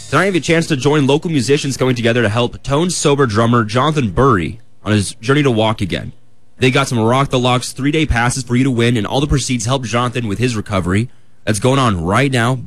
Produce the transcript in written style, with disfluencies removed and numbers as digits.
Tonight, you have a chance to join local musicians coming together to help tone-sober drummer Jonathan Burry on his journey to walk again. They got some Rock the Locks 3-day passes for you to win, and all the proceeds help Jonathan with his recovery. That's going on right now.